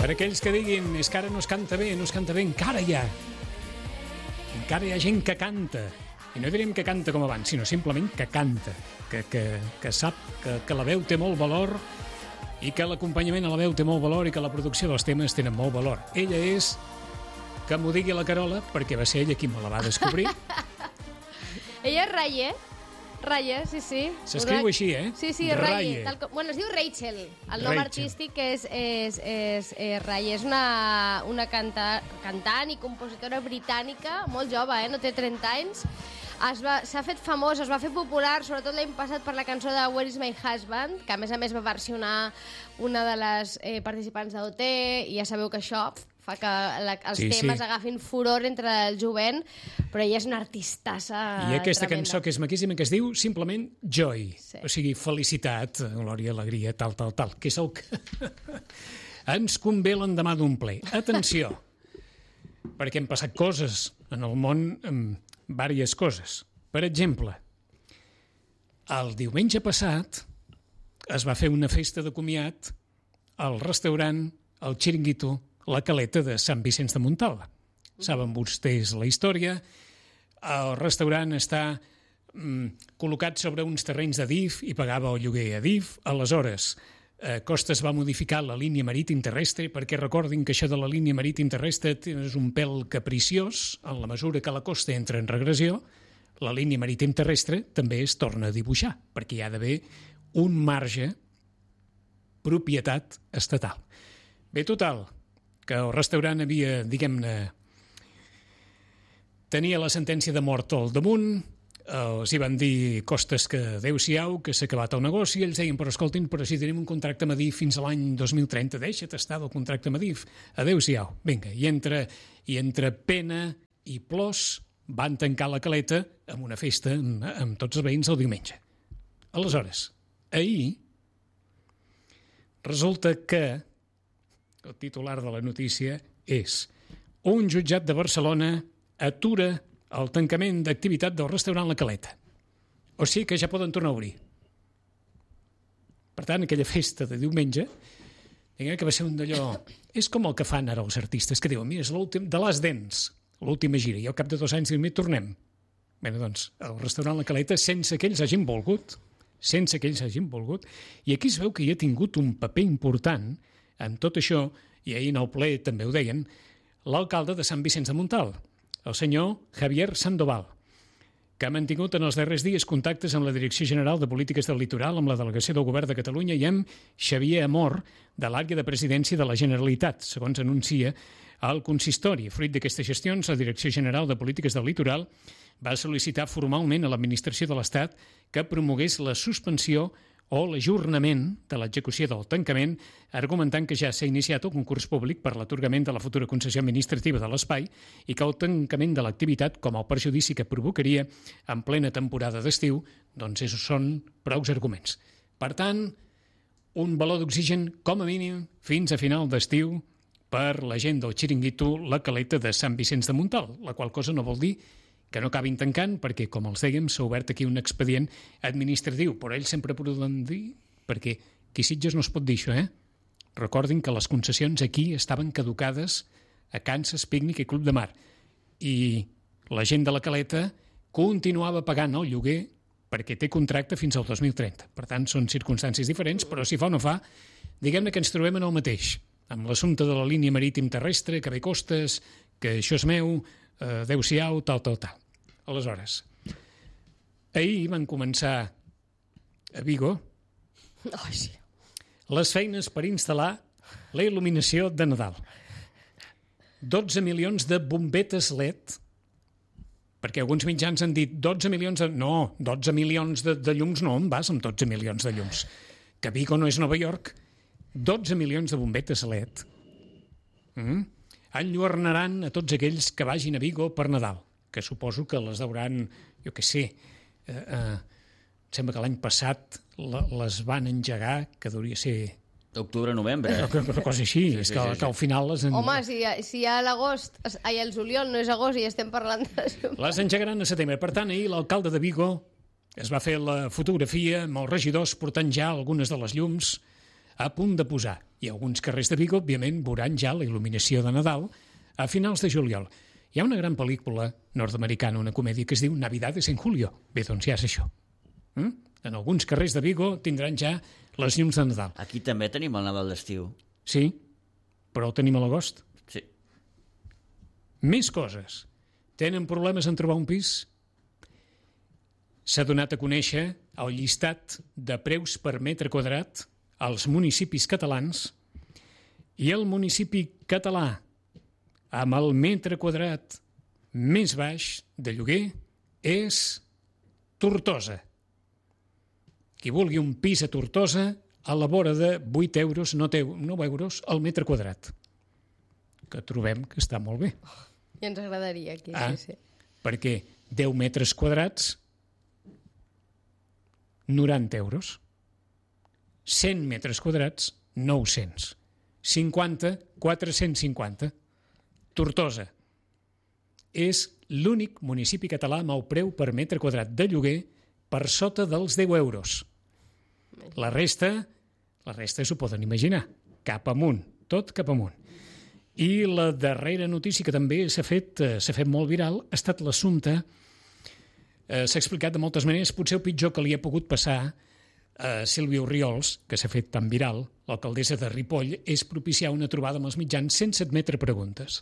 Per aquells que diguin és que ara no es canta bé, encara hi ha gent que canta. I no direm que canta com abans, sinó simplement que canta, que sap que la veu té molt valor i que l'acompanyament a la veu té molt valor i que la producció dels temes tenen molt valor. Ella és, que m'ho digui la Carola, perquè va ser ella qui me la va descobrir. Ella és Raye. Raye, sí. S'escriu així, eh? Sí, Raye. Bueno, es diu Rachel. El nom artístic és Raye. És una cantant i compositora britànica, molt jove, no té 30 anys. S'ha fet famosa, es va fer popular, sobretot l'any passat per la cançó de Where is my husband, que a més va versionar una de les participants d'OT, i ja sabeu que això fa que els temes agafin furor entre el jovent, però ella és una artistassa I aquesta tremenda. cançó que és maquíssima, que es diu simplement Joy, o sigui, felicitat, glòria, alegria, tal, que és el que ens convé l'endemà d'un ple. Atenció, perquè han passat coses en el món, diverses coses. Per exemple, el diumenge passat es va fer una festa de comiat al restaurant El Chiringuito, la Caleta de Sant Vicenç de Montalt. Saben vostès la història. El restaurant està col·locat sobre uns terrenys d'Adif i pagava el lloguer a Adif. Aleshores, Costes va modificar la línia marítim terrestre, perquè recordin que això de la línia marítim terrestre és un pèl capriciós. En la mesura que la costa entra en regressió, la línia marítim terrestre també es torna a dibuixar, perquè hi ha d'haver un marge propietat estatal. Bé, total, que el restaurant havia, diguem-ne, tenia la sentència de mort al damunt, els hi van dir Costes que adéu-siau, que s'ha acabat el negoci, ells deien, però escoltin, però si tenim un contracte amb Adif fins a l'any 2030, deixa't estar del contracte amb Adif, adéu-siau, vinga, i entre pena i plors van tancar la Caleta amb una festa amb tots els veïns el diumenge. Aleshores, ahir resulta que el titular de la notícia és: un jutjat de Barcelona atura el tancament d'activitat del restaurant La Caleta. O sigui que ja poden tornar a obrir. Per tant, aquella festa de diumenge, diguem que va ser un d'allò... És com el que fan ara els artistes, que diuen, mira, és l'últim de les dents, l'última gira, i al cap de 2 anys diuen, tornem. Bé, doncs, el restaurant La Caleta, sense que ells hagin volgut, i aquí es veu que hi ha tingut un paper important en tot això, i ahir en el ple també ho deien, l'alcalde de Sant Vicenç de Montalt, el senyor Javier Sandoval, que ha mantingut en els darrers dies contactes amb la Direcció General de Polítiques del Litoral, amb la Delegació del Govern de Catalunya i amb Xavier Amor, de l'àrea de presidència de la Generalitat, segons anuncia el consistori. Fruit d'aquestes gestions, la Direcció General de Polítiques del Litoral va sol·licitar formalment a l'Administració de l'Estat que promogués la suspensió o l'ajornament de l'execució del tancament, argumentant que ja s'ha iniciat el concurs públic per l'atorgament de la futura concessió administrativa de l'espai i que el tancament de l'activitat, com el perjudici que provocaria en plena temporada d'estiu, doncs són prous arguments. Per tant, un baló d'oxigen, com a mínim, fins a final d'estiu per la gent del Chiringuito La Caleta de Sant Vicenç de Montalt, la qual cosa no vol dir que no acabin tancant, perquè, com els dèiem, s'ha obert aquí un expedient administratiu, però ells sempre poden dir, perquè aquí Sitges no es pot dir això, Recordin que les concessions aquí estaven caducades a Kansas, Pícnic i Club de Mar, i la gent de la Caleta continuava pagant el lloguer perquè té contracte fins al 2030. Per tant, són circumstàncies diferents, però si fa o no fa, diguem-ne que ens trobem en el mateix, amb l'assumpte de la línia marítim terrestre, que ve Costes, que això és meu, adéu-siau, tal. Aleshores, ahir van començar a Vigo les feines per instal·lar la il·luminació de Nadal. 12 milions de bombetes LED, perquè alguns mitjans han dit 12 milions de... No, 12 milions de llums no, on vas amb 12 milions de llums? Que Vigo no és Nova York. 12 milions de bombetes LED enlluernaran a tots aquells que vagin a Vigo per Nadal, que suposo que les hauran, jo què sé, sembla que l'any passat les van engegar, que hauria ser... Octubre-novembre. Una cosa així, és que al final les... Home, si a l'agost, el juliol no és agost i estem parlant de... Les engegaran a setembre. Per tant, ahir l'alcalde de Vigo es va fer la fotografia amb els regidors portant ja algunes de les llums a punt de posar. i alguns carrers de Vigo, òbviament, veuran ja la il·luminació de Nadal a finals de juliol. Hi ha una gran pel·lícula nord-americana, una comèdia que es diu Navidades en Julio. Bé, doncs ja és això. En alguns carrers de Vigo tindran ja les llums de Nadal. Aquí també tenim el Nadal d'estiu. Sí, però el tenim a l'agost. Sí. Més coses. Tenen problemes en trobar un pis? S'ha donat a conèixer el llistat de preus per metre quadrat als municipis catalans i el municipi català amb el metre quadrat més baix de lloguer és Tortosa. Qui vulgui un pis a Tortosa a la vora de 8 euros, 9 euros al metre quadrat, que trobem que està molt bé. I ens agradaria aquí, sí. Perquè 10 metres quadrats, 90 euros. 100 metres quadrats, 900. 50, 450. Tortosa és l'únic municipi català amb el preu per metre quadrat de lloguer per sota dels 10 euros. La resta s'ho poden imaginar. Cap amunt, tot cap amunt. I la darrera notícia que també s'ha fet molt viral ha estat l'assumpte, s'ha explicat de moltes maneres, potser el pitjor que li ha pogut passar a Sílvia Orriols, que s'ha fet tan viral, l'alcaldessa de Ripoll, és propiciar una trobada amb els mitjans sense admetre preguntes.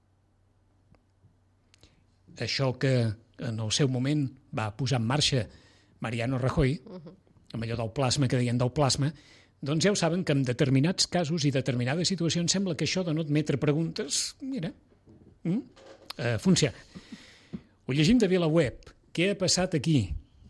Això que en el seu moment va posar en marxa Mariano Rajoy, amb allò del plasma que deien del plasma, doncs ja ho saben que en determinats casos i determinades situacions sembla que això de no admetre preguntes, mira, funciona. Ho llegim de VilaWeb. Què ha passat aquí?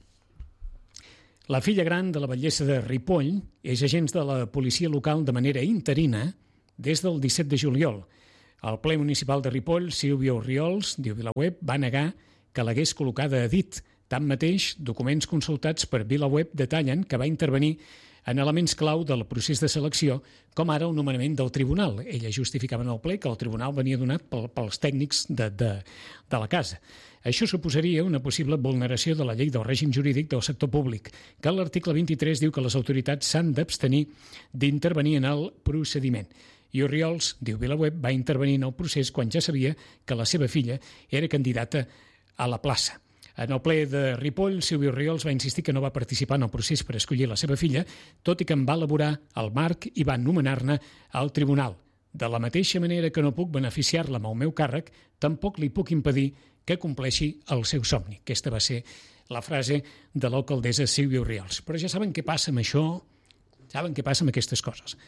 La filla gran de la batllessa de Ripoll és agent de la policia local de manera interina des del 17 de juliol. Al ple municipal de Ripoll, Sílvia Orriols, diu VilaWeb, va negar que l'hagués col·locada a dit. Tanmateix, documents consultats per VilaWeb detallen que va intervenir en elements clau del procés de selecció, com ara el nomenament del tribunal. Ella justificava en el ple que el tribunal venia donat pels tècnics de la casa. Això suposaria una possible vulneració de la llei del règim jurídic del sector públic, que l'article 23 diu que les autoritats s'han d'abstenir d'intervenir en el procediment. I Orriols, diu VilaWeb, va intervenir en el procés quan ja sabia que la seva filla era candidata a la plaça. En el ple de Ripoll, Sílvia Orriols va insistir que no va participar en el procés per escollir la seva filla, tot i que en va elaborar el marc i va nomenar-ne al tribunal. De la mateixa manera que no puc beneficiar-la amb el meu càrrec, tampoc li puc impedir que compleixi el seu somni. Aquesta va ser la frase de l'alcaldessa Sílvia Orriols. Però ja saben què passa amb això, saben què passa amb aquestes coses.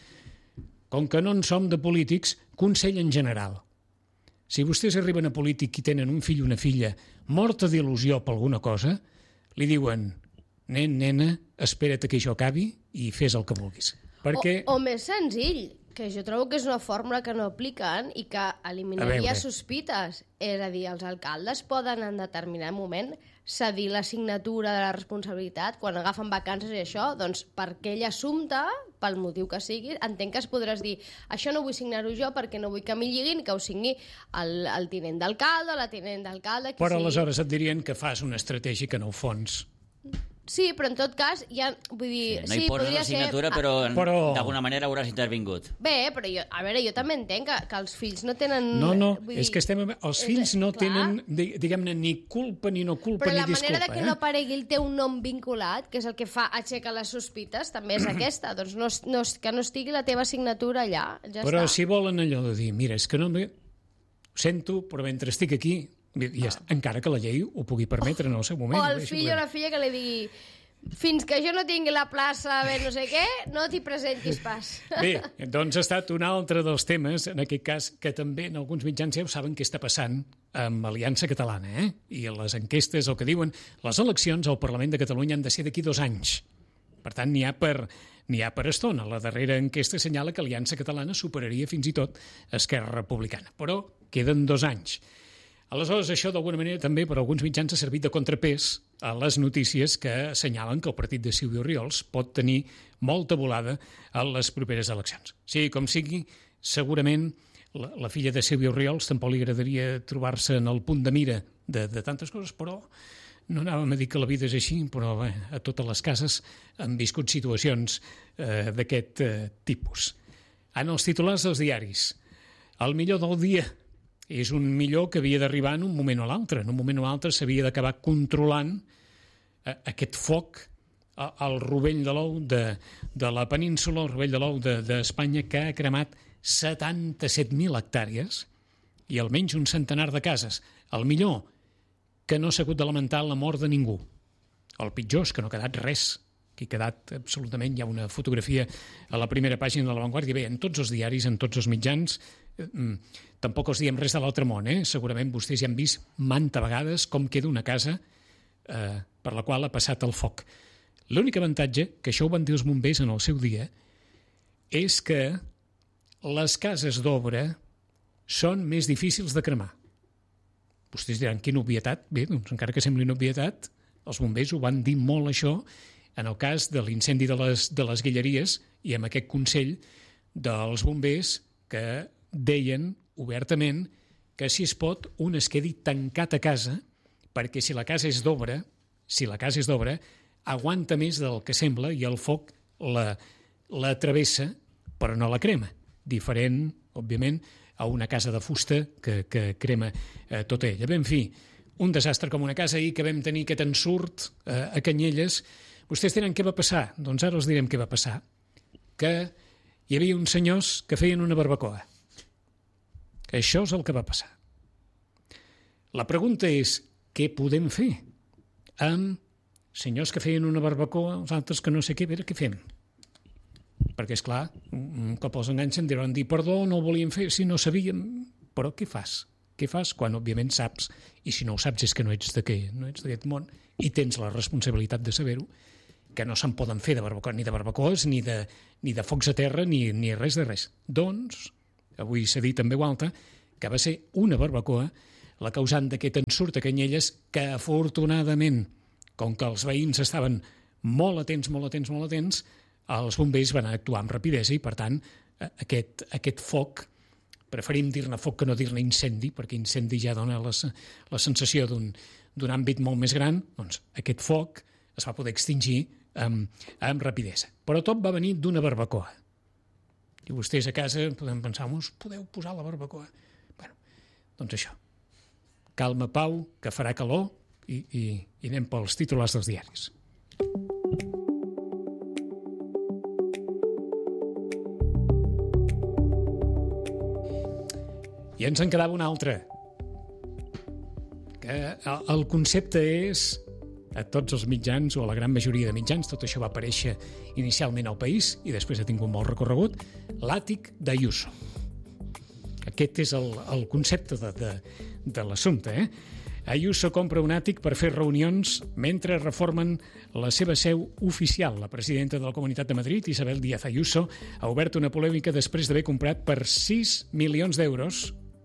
Com que no en som de polítics, consell en general. Si vostès arriben a polític i tenen un fill o una filla morta d'il·lusió per alguna cosa, li diuen, nen, nena, espera't que això acabi i fes el que vulguis. Perquè... O més senzill, que jo trobo que és una fórmula que no apliquen i que eliminaria sospites. És a dir, els alcaldes poden en determinat moment cedir la signatura de la responsabilitat quan agafen vacances i això, doncs per aquell assumpte, pel motiu que sigui, entenc que es podràs dir això no vull signar-ho jo perquè no vull que m'hi lliguin, que ho signi el tinent d'alcalde o la tinent d'alcalde. Però aleshores et dirien que fas una estratègia que no ho fons. Sí, però en tot cas, ja, vull dir... No hi poses la signatura, però d'alguna manera hauràs intervingut. Bé, però jo també entenc que els fills no tenen... No, és que els fills no tenen, diguem-ne, ni culpa, ni no culpa, ni disculpa. Però la manera que no aparegui el teu nom vinculat, que és el que fa aixecar les sospites, també és aquesta. Doncs que no estigui la teva signatura allà, ja però està. Si volen allò de dir, mira, és que no... Ho sento, però mentre estic aquí... encara que la llei ho pugui permetre en el seu moment. O el fill o la filla que li digui fins que jo no tingui la plaça, bé, no sé què, no t'hi presentis pas. Bé, doncs ha estat un altre dels temes, en aquest cas, que també en alguns mitjans ja ho saben què està passant amb Aliança Catalana, I les enquestes, el que diuen, les eleccions al Parlament de Catalunya han de ser d'aquí 2 anys. Per tant, n'hi ha per estona. La darrera enquesta assenyala que Aliança Catalana superaria fins i tot Esquerra Republicana. Però queden 2 anys. Aleshores, això d'alguna manera també per alguns mitjans ha servit de contrapès a les notícies que assenyalen que el partit de Sílvia Orriols pot tenir molta volada a les properes eleccions. Sí, com sigui, segurament la filla de Sílvia Orriols tampoc li agradaria trobar-se en el punt de mira de tantes coses, però no anàvem a dir que la vida és així, però bé, a totes les cases han viscut situacions d'aquest tipus. en els titulars dels diaris. El millor del dia és un millor que havia d'arribar en un moment o l'altre. En un moment o l'altre s'havia d'acabar controlant aquest foc al rovell de l'ou de la península, el rovell de l'ou d'Espanya, que ha cremat 77.000 hectàrees i almenys un centenar de cases. El millor, que no s'ha hagut de lamentar la mort de ningú. El pitjor és que no ha quedat res, que ha quedat absolutament, hi ha una fotografia a la primera pàgina de La Vanguardia. Bé, en tots els diaris, en tots els mitjans, tampoc els diem res de l'altre món, Segurament vostès ja han vist manta vegades com queda una casa per la qual ha passat el foc. L'únic avantatge, que això ho van dir els bombers en el seu dia, és que les cases d'obra són més difícils de cremar. Vostès diran, quina obvietat? Bé, doncs encara que sembli una obvietat, els bombers ho van dir molt això en el cas de l'incendi de les Guilleries i amb aquest consell dels bombers que deien obertament que si es pot un es quedi tancat a casa perquè si la casa és d'obra, aguanta més del que sembla i el foc la travessa però no la crema. Diferent, òbviament, a una casa de fusta que crema tota ella. Bé, en fi, un desastre com una casa ahir que vam tenir aquest ensurt a Canyelles. Vostès tenen què va passar? Doncs ara els direm què va passar. Que hi havia uns senyors que feien una barbacoa. Això és el que va passar. La pregunta és, què podem fer amb senyors que feien una barbacoa, els altres que no sé què, a veure què fem? Perquè, esclar, un cop els enganxen diran dir, perdó, no ho volíem fer, si no sabíem. Però què fas? Què fas quan, òbviament, saps, i si no ho saps és que no ets d'aquest món, i tens la responsabilitat de saber-ho, que no se'n poden fer de barbacoa, ni de barbacoes, ni de focs a terra, ni res de res. Doncs, avui s'ha dit en veu alta, que va ser una barbacoa la causant d'aquest ensurt a Canyelles, que afortunadament, com que els veïns estaven molt atents, els bombers van actuar amb rapidesa i, per tant, aquest foc, preferim dir-ne foc que no dir-ne incendi, perquè incendi ja dona la sensació d'un àmbit molt més gran, doncs aquest foc es va poder extingir amb rapidesa. Però tot va venir d'una barbacoa. I vostès a casa podem pensar, podeu posar la barbacoa. Bueno, doncs això. Calma, pau, que farà calor i anem pels titulars dels diaris. I ens en quedava un altre, que el concepte és, a tots els mitjans, o a la gran majoria de mitjans, tot això va aparèixer inicialment al País i després ha tingut molt recorregut, l'àtic d'Ayuso. Aquest és el concepte de l'assumpte. Ayuso compra un àtic per fer reunions mentre reformen la seva seu oficial. La presidenta de la Comunitat de Madrid, Isabel Díaz Ayuso, ha obert una polèmica després d'haver comprat per 6 milions d'euros.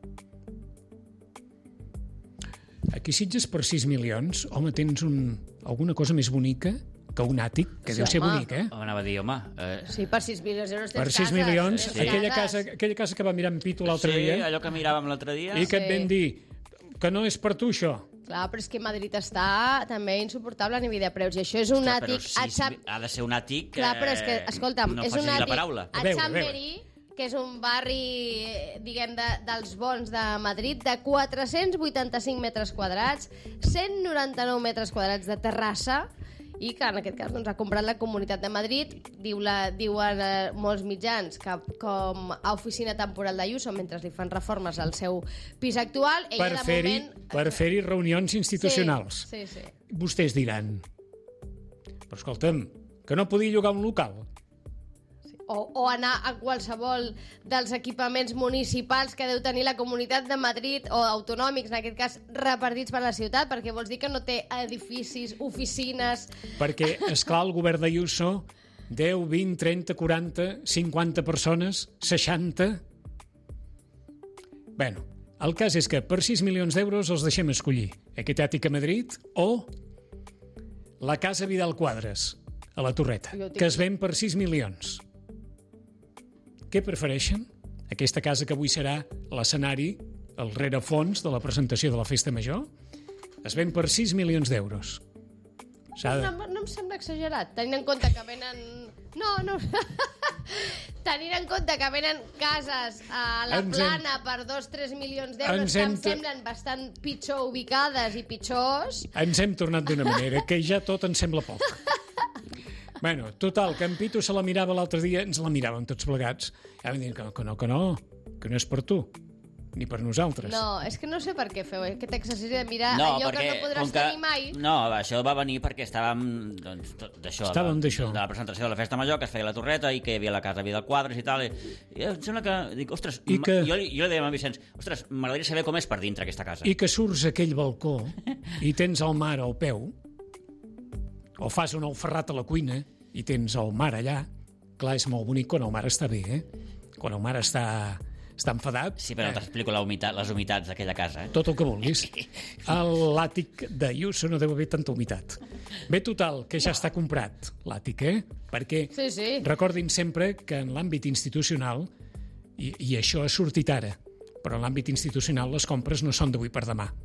Aquí Sitges per 6 milions, home, tens alguna cosa més bonica que un àtic, que sí, deu ser bonic, Anava a dir, home... Sí, per 6 milions d'euros tens per 6 milions, sí. Aquella casa que va mirar en Pitu l'altre dia... Sí, allò que miràvem l'altre dia... I que et vam dir que no és per tu, això. Clar, però és que Madrid està també insuportable a nivell de preus, i això és un àtic... Ha de ser un àtic... Clar, però és que, escolta'm, és un àtic a Chamberí, que és un barri, diguem, dels bons de Madrid, de 485 metres quadrats, 199 metres quadrats de terrassa, i que en aquest cas doncs, ha comprat la Comunitat de Madrid. Diuen molts mitjans que com a oficina temporal d'Ayuso mentre li fan reformes al seu pis actual, ella per fer-hi reunions institucionals. Sí. Vostès diran, però escolta'm, que no podia llogar un local? O anar a qualsevol dels equipaments municipals que deu tenir la Comunitat de Madrid, o autonòmics, en aquest cas, repartits per la ciutat, perquè vols dir que no té edificis, oficines... Perquè, esclar, el govern d'Ayuso, 10, 20, 30, 40, 50 persones, 60... Bueno, el cas és que per 6 milions d'euros els deixem escollir aquest àtic a Madrid o la casa Vidal Quadras, a la Torreta, que es ven per 6 milions. Què prefereixen? Aquesta casa que avui serà l'escenari, el rerefons de la presentació de la Festa Major, es ven per 6 milions d'euros. No em sembla exagerat, tenint en compte que venen... No. tenint en compte que venen cases a la Plana per 2-3 milions d'euros que em semblen bastant pitjor ubicades i pitjors... Ens hem tornat d'una manera que ja tot ens sembla poc. Bueno, total, que en Pitu se la mirava l'altre dia, ens la miràvem tots plegats, i vam dir que no és per tu, ni per nosaltres. No, és que no sé per què feu aquest exercici de mirar allò que no podràs tenir mai. No, això va venir perquè estàvem d'això, de la presentació de la Festa Major, que es feia a la Torreta i que hi havia la casa Vidal Quadres i tal, i em sembla que, dic, ostres, jo li deia a Vicenç, ostres, m'agradaria saber com és per dintre aquesta casa. I que surts a aquell balcó i tens el mar al peu, o fas un ou ferrat a la cuina i tens el mar allà. Clar, és molt bonic quan el mar està bé, quan el mar està enfadat. Sí, però t'explico les humitats d'aquella casa. Tot el que vulguis. A l'àtic d'Ayuso no deu haver tanta humitat. Bé, total, que ja està comprat l'àtic, Perquè recordin sempre que en l'àmbit institucional, i això ha sortit ara, però en l'àmbit institucional les compres no són d'avui per demà.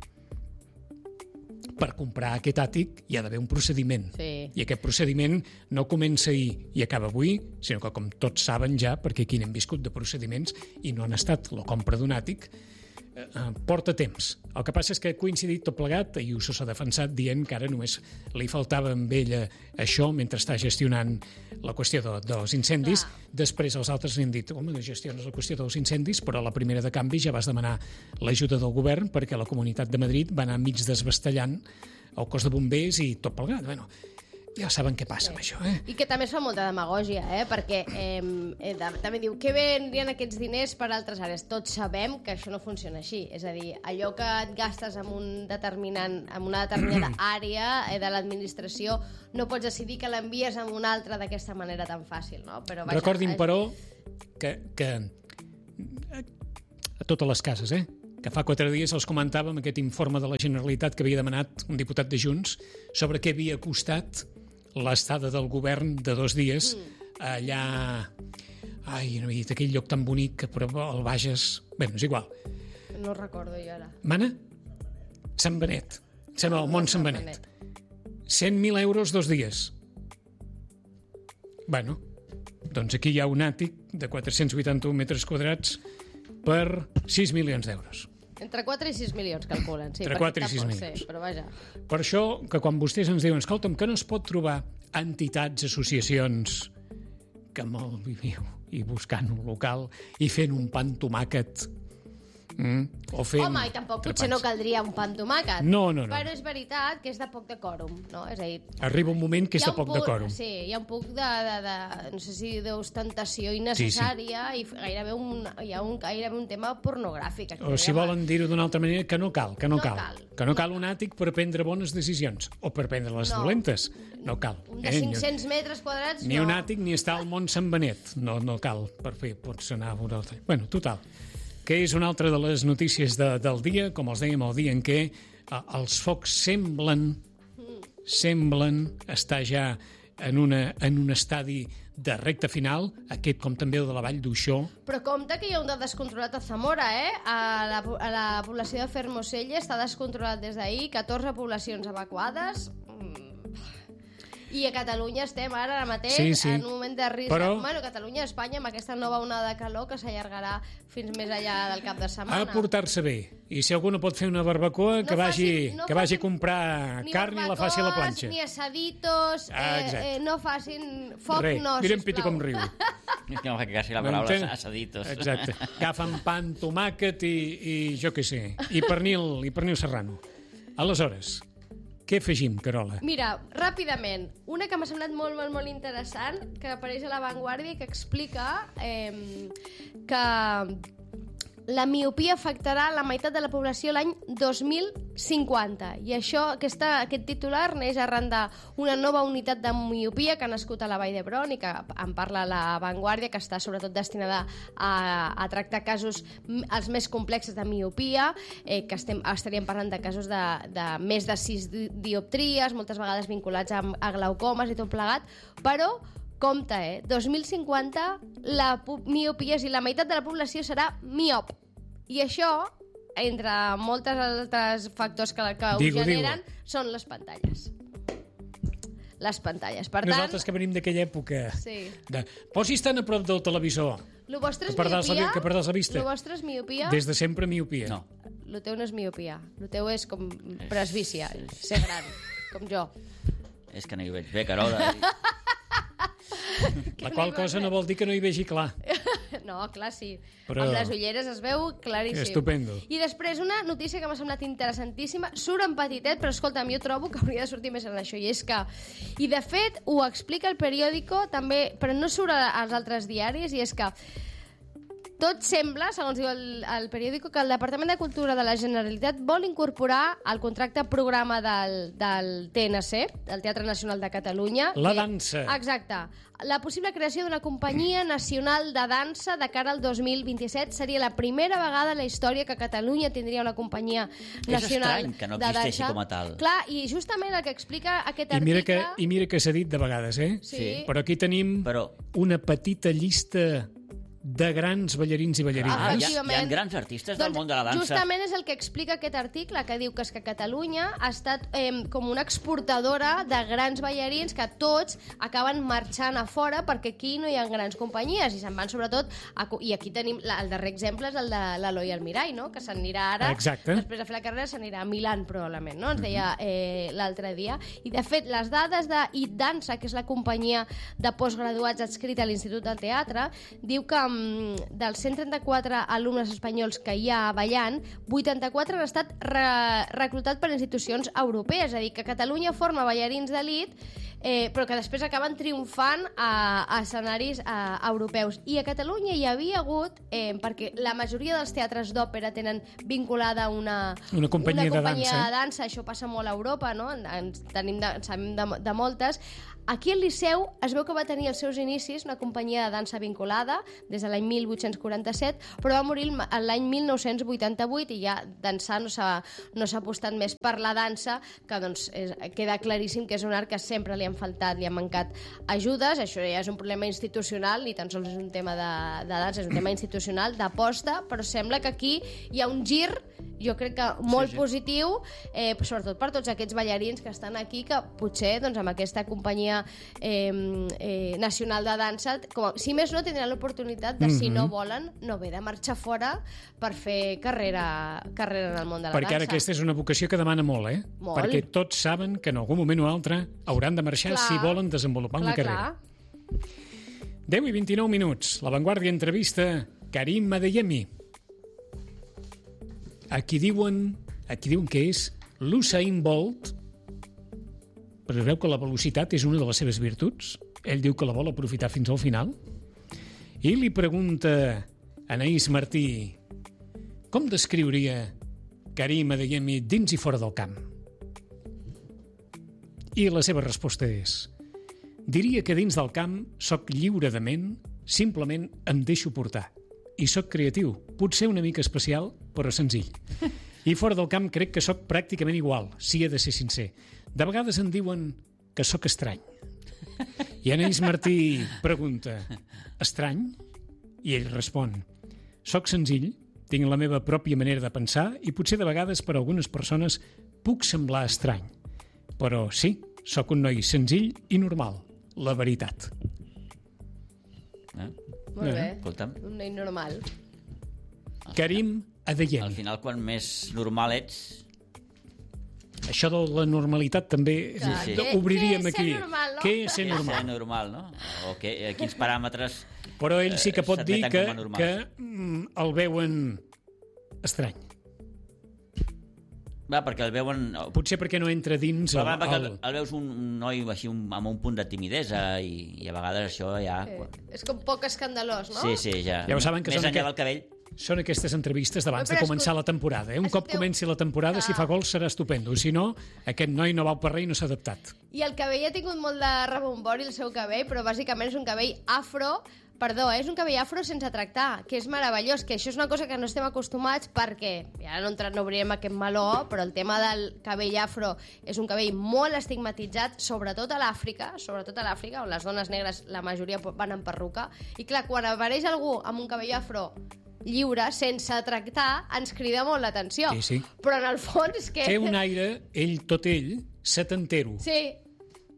Per comprar aquest àtic hi ha d'haver un procediment. I aquest procediment no comença ahir i acaba avui, sinó que, com tots saben ja, perquè aquí n'hem viscut de procediments i no han estat la compra d'un àtic, porta temps. El que passa és que ha coincidit tot plegat, i Ayuso s'ha defensat dient que ara només li faltava amb ella això mentre està gestionant la qüestió dels incendis. Després els altres li han dit, home, gestiones la qüestió dels incendis, però a la primera de canvi ja vas demanar l'ajuda del govern perquè la Comunitat de Madrid va anar mig desbastellant el cos de bombers i tot plegat. Bueno, ja saben què passa amb això, I que també es fa molta demagògia, perquè també diu, què vendrien aquests diners per altres àrees? Tots sabem que això no funciona així. És a dir, allò que et gastes en una determinada àrea de l'administració, no pots decidir que l'envies en una altra d'aquesta manera tan fàcil, no? Però, vaja, recordin, però, que a totes les cases, que fa 4 dies els comentàvem aquest informe de la Generalitat que havia demanat un diputat de Junts sobre què havia costat l'estada del govern de 2 dies allà... Ai, no m'he dit aquell lloc tan bonic que el Bages... Bé, no és igual. No recordo jo ara. Mana? Sant Benet. Sembla el Mont Sant Benet. 100.000 euros 2 dies. Bueno, doncs aquí hi ha un àtic de 481 metres quadrats per 6 milions d'euros. Entre 4 i 6 milions calculen, sí. Entre 4 i 6 milions. Sí, però vaja. Per això, que quan vostès ens diuen, escolta'm, que no es pot trobar entitats, associacions que malviviu i buscant un local i fent un pa amb tomàquet o fent... Home, i tampoc potser no caldria un pa amb tomàquet. No. Però és veritat que és de poc decòrum, no? És a dir... Arriba un moment que és de poc decòrum. Sí, hi ha un poc de no sé si d'ostentació innecessària i gairebé un tema pornogràfic. O si volen dir-ho d'una altra manera, que no cal. Que no cal un àtic per prendre bones decisions o per prendre les dolentes. No cal. Un de 500 metres quadrats, ni un àtic ni està al Mont Sant Benet. No cal per fer, pot sonar un altre. Bueno, total, que és una altra de les notícies del dia, com els dèiem, el dia en què els focs semblen estar ja en un estadi de recta final, aquest com també el de la Vall d'Uixó. Però compte que hi ha un de descontrolat a Zamora, A la població de Fermoselle està descontrolat des d'ahir, 14 poblacions evacuades... I a Catalunya estem ara mateix en un moment de risc. Però... Bueno, Catalunya i Espanya amb aquesta nova onada de calor que s'allargarà fins més enllà del cap de setmana. A portar-se bé. I si algú no pot fer una barbacoa, que vagi a comprar carn i la faci a la planxa. Ni asaditos, no facin foc, no, sisplau. Mirem Piti com riu. No, que quasi la paraula asaditos. Exacte. Agafen pa amb tomàquet i jo què sé, i pernil serrano. Aleshores, què afegim, Carola? Mira, ràpidament, una que m'ha semblat molt, molt, molt interessant, que apareix a La Vanguardia i que explica que la miopia afectarà la meitat de la població l'any 2050. I aquest titular neix arran d'una nova unitat de miopia que ha nascut a la Vall d'Hebron i que en parla La Vanguardia, que està sobretot destinada a tractar casos els més complexos de miopia, que estaríem parlant de casos de més de 6 dioptries, moltes vegades vinculats a glaucomes i tot plegat, però compte, 2050 la miopia, és a dir, la meitat de la població serà miop. I això, entre moltes altres factors que ho generen, són les pantalles. les pantalles. Per tant, nosaltres que venim d'aquella època de posis tan a prop del televisor que perdràs la vista. Lo vostre és miopia? Des de sempre miopia. No. Lo teu no és miopia. Lo teu és com presbícia, ser gran, com jo. És que no hi veig bé, Carola. La qual cosa no vol dir que no hi vegi clar. No, clar, sí. Però... amb les ulleres es veu claríssim. Estupendo. I després una notícia que m'ha semblat interessantíssima. Surt en petitet, però escolta'm, jo trobo que hauria de sortir més en això. I és que... I de fet, ho explica el periòdico també, però no surt als altres diaris, i és que tot sembla, segons diu el periòdico, que el Departament de Cultura de la Generalitat vol incorporar al contracte programa del TNC, del Teatre Nacional de Catalunya... La dansa. Exacte. La possible creació d'una companyia nacional de dansa de cara al 2027 seria la primera vegada a la història que Catalunya tindria una companyia nacional de dansa. És estrany que no existeixi com a tal. Clar, i justament el que explica aquest article... I mira que s'ha dit de vegades, eh? Sí. Però aquí tenim una petita llista de grans ballarins i ballarines. Hi ha grans artistes del món de la dansa. Justament és el que explica aquest article, que diu que és que Catalunya ha estat com una exportadora de grans ballarins que tots acaben marxant a fora perquè aquí no hi ha grans companyies i se'n van sobretot... I aquí tenim el darrer exemple és el de l'Eloi Almirall, no? Que s'anirà ara, després de fer la carrera, s'anirà a Milán, probablement, no? Ens deia l'altre dia. I, de fet, les dades de IT Dansa, que és la companyia de postgraduats adscrita a l'Institut del Teatre, diu que dels 134 alumnes espanyols que hi ha ballant, 84 han estat reclutats per institucions europees, és a dir, que Catalunya forma ballarins d'elit, però que després acaben triomfant a escenaris europeus. I a Catalunya hi havia hagut, perquè la majoria dels teatres d'òpera tenen vinculada una companyia de dansa, això passa molt a Europa, no? Sabem de moltes. Aquí al Liceu es veu que va tenir els seus inicis una companyia de dansa vinculada des de l'any 1847, però va morir l'any 1988 i ja dansar no s'ha apostat més per la dansa, que doncs queda claríssim que és un art que sempre li han faltat, li han mancat ajudes. Això ja és un problema institucional, ni tan sols és un tema de dansa, és un tema institucional, d'aposta, però sembla que aquí hi ha un gir, jo crec que molt positiu, sobretot per tots aquests ballarins que estan aquí, que potser doncs, amb aquesta companyia nacional de dansa, si més no, tindran l'oportunitat de, si no volen, no haver de marxar fora per fer carrera en el món de la dansa. Perquè ara aquesta és una vocació que demana molt, eh? Molt. Perquè tots saben que en algun moment o altre hauran de marxar si volen desenvolupar una carrera. 10 i 29 minuts. La Vanguardia entrevista Karim Adeyemi. Aquí diuen que és l'Usain Bolt, però es veu que la velocitat és una de les seves virtuts. Ell diu que la vol aprofitar fins al final. I li pregunta a Anaïs Martí com descriuria Karim Adeyemi dins i fora del camp. I la seva resposta és: diria que dins del camp soc lliure de ment, simplement em deixo portar. I soc creatiu, potser una mica especial, però senzill. I fora del camp crec que soc pràcticament igual, si he de ser sincer. De vegades em diuen que sóc estrany. I Anaïs Martí pregunta: estrany? I ell respon: soc senzill, tinc la meva pròpia manera de pensar i potser de vegades per a algunes persones puc semblar estrany. Però sí, sóc un noi senzill i normal, la veritat. Molt bé, un noi normal. Karim Adeyemi. Al final, quan més normal ets... Això de la normalitat també obriríem aquí. Què és ser normal? Què és ser normal, no? O quins paràmetres... Però ell sí que pot dir que el veuen estrany. Va, perquè el veuen... Potser perquè no entra dins... El veus un noi així amb un punt de timidesa i a vegades això ja... És com poc escandalós, no? Sí, ja. Ja ho saben que més enllà del cabell... Són aquestes entrevistes d'abans de començar la temporada. Un cop comenci la temporada, si fa gols serà estupendo. Si no, aquest noi no va per res i no s'ha adaptat. I el cabell ha tingut molt de rebombori, el seu cabell, però bàsicament és un cabell afro... Perdó, és un cabell afro sense tractar, que és meravellós, que això és una cosa que no estem acostumats perquè, ja no obrirem aquest meló, però el tema del cabell afro és un cabell molt estigmatitzat, sobretot a l'Àfrica, on les dones negres la majoria van en perruca, i clar, quan apareix algú amb un cabell afro lliure, sense tractar, ens crida molt l'atenció. Sí. Però en el fons que... Té un aire, tot ell, setantero. Sí.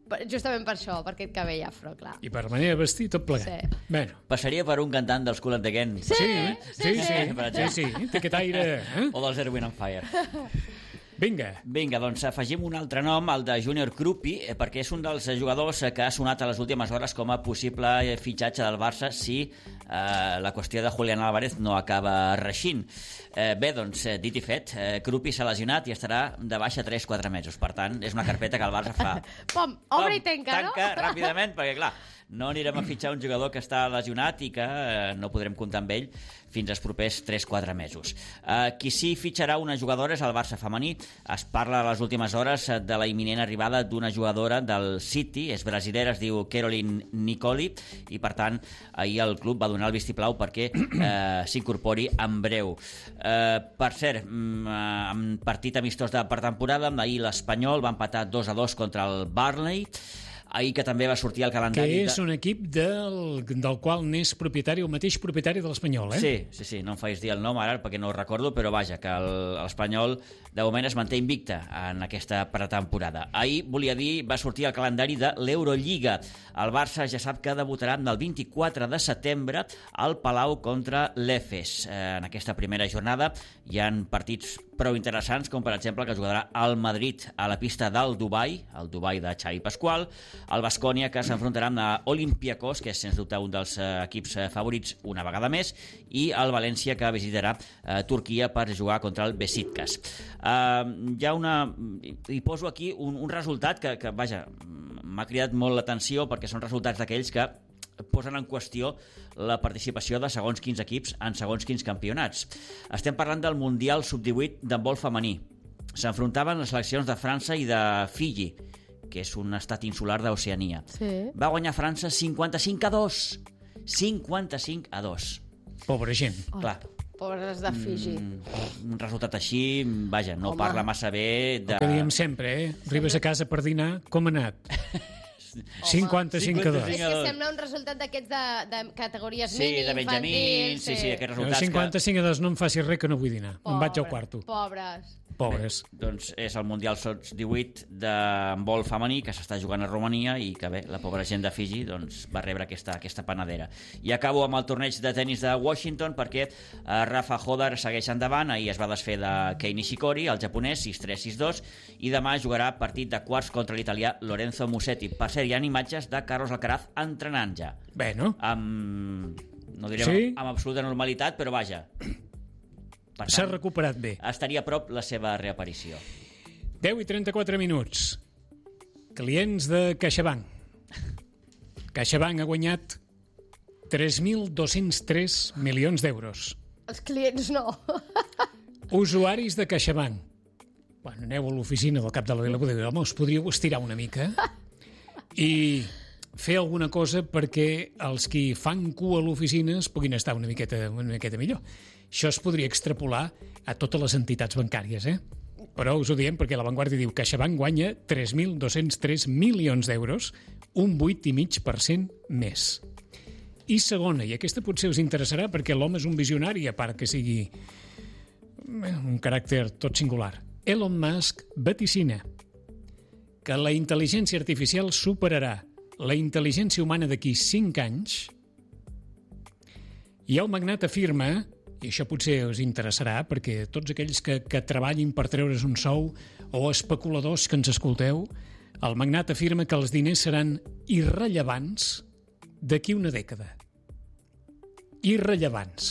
Justament per això, per aquest cabell afro, clar. I per manera de vestir, tot plegat. Sí. Bueno. Passaria per un cantant dels Kool and the Gang. Sí. Té aquest aire. O dels Erwin and Fire. Vinga, doncs afegim un altre nom, el de Junior Krupi, perquè és un dels jugadors que ha sonat a les últimes hores com a possible fitxatge del Barça si la qüestió de Julián Álvarez no acaba reixint. Bé, doncs, dit i fet, Krupi s'ha lesionat i estarà de baixa 3-4 mesos. Per tant, és una carpeta que el Barça fa... Pom, obre i tanca, no? Tanca ràpidament, perquè, clar, no anirem a fitxar un jugador que està lesionat i que no podrem comptar amb ell fins als propers 3-4 mesos. Qui sí fitxarà una jugadora és el Barça femení. Es parla a les últimes hores de la imminent arribada d'una jugadora del City, és brasilera, es diu Caroline Nicoli, i per tant ahir el club va donar el vistiplau perquè s'incorpori en breu. Per cert, en partit amistós de pretemporada, ahir l'Espanyol va empatar 2-2 contra el Burnley. Ahir que també va sortir el calendari... Que és un equip del qual n'és propietari, el mateix propietari de l'Espanyol, eh? Sí, no em faig dir el nom ara perquè no ho recordo, però vaja, que l'Espanyol de moment es manté invicte en aquesta pretemporada. Ahir, volia dir, va sortir el calendari de l'Eurolliga. El Barça ja sap que debutarà el 24 de setembre al Palau contra l'Efes. En aquesta primera jornada hi ha partits prou interessants, com per exemple que jugarà al Madrid a la pista del Dubai, el Dubai de Xavi Pasqual, el Baskonia, que s'enfrontarà amb l'Olympiacos, que és sens dubte un dels equips favorits una vegada més, i el València, que visitarà Turquia per jugar contra el Besiktas. Hi poso aquí un resultat que vaja, m'ha cridat molt l'atenció perquè són resultats d'aquells que posen en qüestió la participació de segons quins equips en segons quins campionats. Estem parlant del Mundial Sub-18 d'handbol femení. S'enfrontaven les seleccions de França i de Fiji, que és un estat insular d'Oceania. Sí. Va guanyar França 55-2. 55-2. Pobra gent. Clar. Pobres de Fiji. Un resultat així, vaja, no parla massa bé de... El que diem sempre, Arribes a casa per dinar, com ha anat? 55-2. És que sembla un resultat d'aquests de categories mini, de Benjamín, sí, aquests resultats 55-2 no em faci res que no vull dinar. Em vaig al quarto. Pobres. Bé, doncs és el Mundial Sub-18 d'handbol femení que s'està jugant a Romania i que bé, la pobra gent de Fiji doncs, va rebre aquesta panadera. I acabo amb el torneig de tennis de Washington perquè Rafa Hodar segueix endavant. Ahir es va desfer de Kei Nishikori, el japonès, 6-3, 6-2, i demà jugarà partit de quarts contra l'italià Lorenzo Musetti. Per cert, hi ha imatges de Carlos Alcaraz entrenant ja. Bé, no? No direm amb absoluta normalitat, però vaja... S'ha recuperat bé. Estaria a prop la seva reaparició. 10:34 minuts. Clients de CaixaBank. CaixaBank ha guanyat 3.203 milions d'euros. Els clients no. Usuaris de CaixaBank. Bueno, aneu a l'oficina del cap de la Vila, home, us podríeu estirar una mica i fer alguna cosa perquè els qui fan cua a l'oficina es puguin estar una miqueta millor. Això es podria extrapolar a totes les entitats bancàries, Però us ho diem perquè La Vanguardia diu que CaixaBank guanya 3.203 milions d'euros, un 8,5% més. I segona, i aquesta potser us interessarà perquè l'home és un visionari, a part que sigui un caràcter tot singular. Elon Musk vaticina que la intel·ligència artificial superarà la intel·ligència humana d'aquí 5 anys i el magnat afirma, i això potser us interessarà perquè tots aquells que treballin per treure's un sou o especuladors que ens escolteu, el magnat afirma que els diners seran irrellevants d'aquí una dècada. Irrellevants.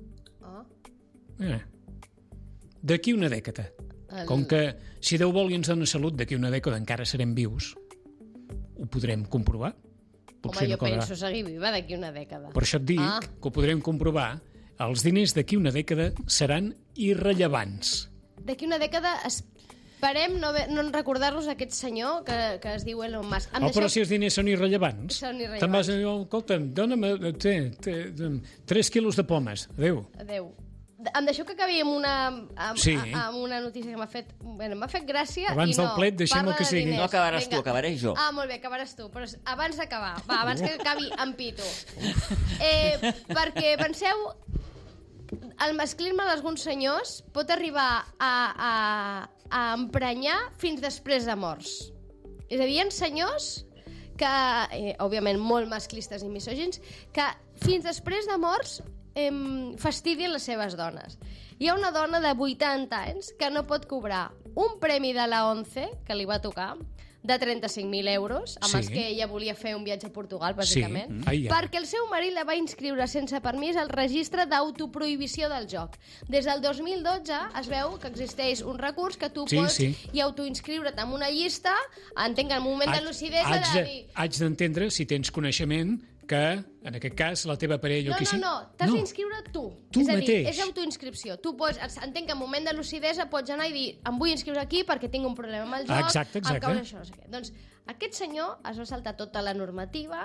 D'aquí una dècada. Com que si Déu vol i ens dona salut, d'aquí una dècada encara serem vius, ho podrem comprovar. Home, jo penso seguir viva d'aquí una dècada. Per això et dic que ho podrem comprovar. Els diners d'aquí una dècada seran irrellevants. D'aquí una dècada esperem no recordar-nos aquest senyor que es diu Elon Musk. Però si els diners són irrellevants. Són irrellevants. Te'n vas a dir, escolta'm, dona'm 3 quilos de pomes. Adéu. Em deixeu que acabi amb una notícia que m'ha fet gràcia. Abans del plet, deixem-ho que sigui. No acabaràs tu, acabaré jo. Molt bé, acabaràs tu. Però abans d'acabar, abans que acabi en pito. Perquè penseu, el masclisme d'alguns senyors pot arribar a emprenyar fins després de morts. És a dir, hi ha senyors que, òbviament, molt masclistes i misògins, que fins després de morts fastidien les seves dones. Hi ha una dona de 80 anys que no pot cobrar un premi de la ONCE, que li va tocar, de 35.000 euros, amb els que ella volia fer un viatge a Portugal, bàsicament, perquè el seu marit la va inscriure sense permís al registre d'autoprohibició del joc. Des del 2012 es veu que existeix un recurs que tu pots i autoinscriure't en una llista, entenc que en un moment de lucidesa de dir... Haig d'entendre, si tens coneixement, que, en aquest cas, la teva parella... No, t'has d'inscriure tu. És a dir, és autoinscripció. Tu pots, entenc que en moment de lucidesa pots anar i dir em vull inscriure aquí perquè tinc un problema amb el joc. Exacte. Això, no sé què. Doncs aquest senyor es va saltar tota la normativa,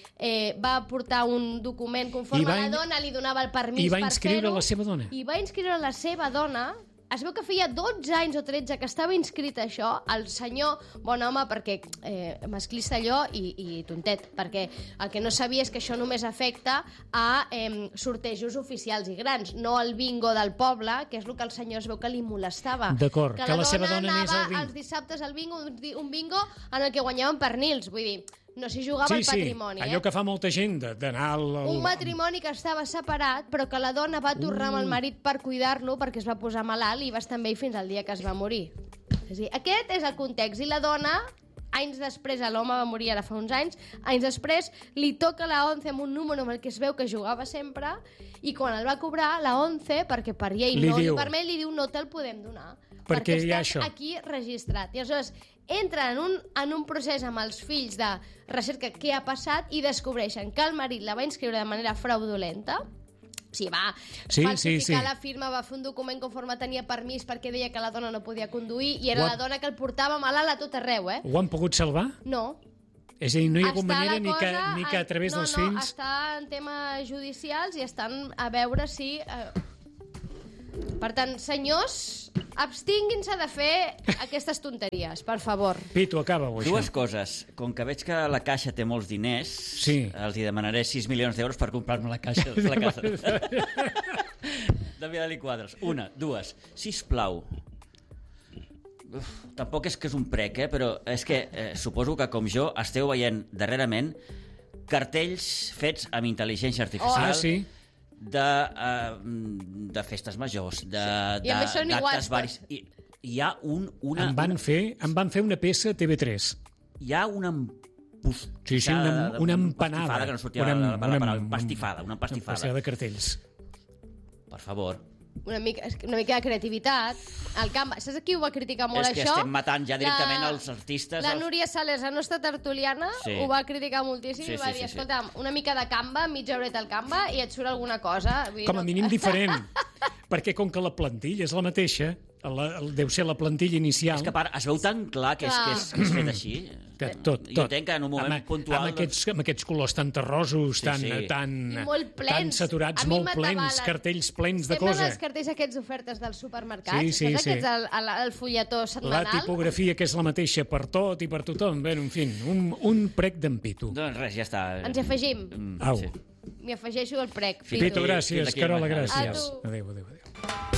va portar un document conforme la dona li donava el permís per fer-ho. I va inscriure la seva dona. I va inscriure la seva dona. Es veu que feia 12 anys o 13 que estava inscrit això, el senyor, bon home, perquè masclista allò i tontet, perquè el que no sabia és que això només afecta a sortejos oficials i grans, no al bingo del poble, que és el que el senyor es veu que li molestava. D'acord, que la seva dona anés al bingo. Els dissabtes al bingo, un bingo en el que guanyaven pernils, vull dir... No s'hi jugava el patrimoni. Allò que fa molta gent d'anar al... Un matrimoni que estava separat, però que la dona va tornar amb el marit per cuidar-lo perquè es va posar malalt i va estar amb ell fins al dia que es va morir. És a dir, aquest és el context. I la dona, anys després, l'home va morir ara fa uns anys, anys després li toca la ONCE amb un número amb el que es veu que jugava sempre i quan el va cobrar, la ONCE, perquè per llei no li permet, li diu no te'l podem donar. Perquè estàs aquí registrat. I aleshores entra en un procés amb els fills de recerca què ha passat i descobreixen que el marit la va inscriure de manera fraudulenta. O sigui, va falsificar la firma, va fer un document conforme tenia permís perquè deia que la dona no podia conduir i era la dona que el portava malalt a tot arreu. Ho han pogut salvar? No. És a dir, no hi ha hagut manera ni que a través dels fills... No, està en temes judicials i estan a veure si... Per tant, senyors, abstinguin-se de fer aquestes tonteries, per favor. Pitu, acaba-ho, això. Dues coses. Com que veig que la Caixa té molts diners, els hi demanaré 6 milions d'euros per comprar-me la Caixa de la casa. De Vidal i Quadros. Una, dues. Sisplau. Tampoc és que és un prec, però és que suposo que, com jo, esteu veient darrerament cartells fets amb intel·ligència artificial. Sí. De festes majors, d'actes varis. Hi ha una... Em van fer una peça a TV3. Hi ha una una empanada. Que no sortia la paraula, empastifada. Una pastada de cartells. Per favor. Una mica de creativitat. El Canva, saps qui ho va criticar molt, això? És que estem matant ja directament els artistes. La Núria Sales, la nostra tertuliana, ho va criticar moltíssim i va dir, escolta'm, una mica de Canva, mitja horeta al Canva i et surt alguna cosa. Com a mínim diferent, perquè com que la plantilla és la mateixa, deu ser la plantilla inicial. És que es veu tan clar que és fet així. Tot. Jo entenc que en un moment puntual... Amb aquests colors tan terrosos, tan saturats, molt plens, cartells plens de coses. Semblen els cartells aquests d'ofertes dels supermercats. Saps aquests, el fulletó setmanal? La tipografia que és la mateixa per tot i per tothom. Bé, en fi, un prec d'en Pitu. Doncs res, ja està. Ens hi afegim. Au. M'hi afegeixo el prec. Pitu, gràcies. Carola, gràcies. Adéu.